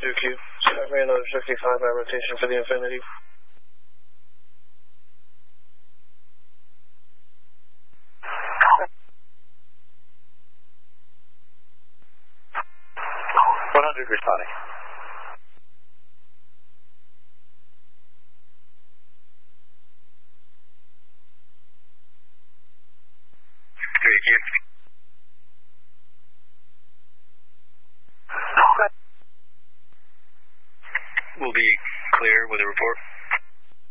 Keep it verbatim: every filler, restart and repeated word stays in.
Q. Start me another fifty-five by rotation for the Infinity. one hundred responding. Three Q. We'll be clear with a report.